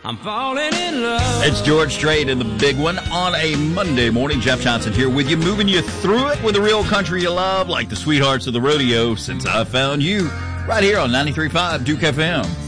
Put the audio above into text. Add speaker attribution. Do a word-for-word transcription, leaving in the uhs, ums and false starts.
Speaker 1: I'm falling in love.
Speaker 2: It's George Strait and the big one on a Monday morning. Jeff Johnson here with you, moving you through it with the real country you love, like the sweethearts of the rodeo since I found you, right here on ninety-three point five Duke F M.